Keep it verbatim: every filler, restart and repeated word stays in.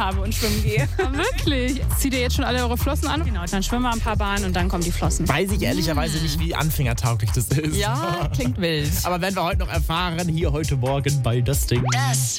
habe und schwimmen gehe. Ja, wirklich? Zieht ihr jetzt schon alle eure Flossen an? Genau, dann schwimmen wir ein paar Bahnen und dann kommen die Flossen. Weiß ich ehrlicherweise nicht, wie anfängertauglich das ist. Ja, klingt wild. Aber werden wir heute noch erfahren, hier heute Morgen bei Das Ding. Das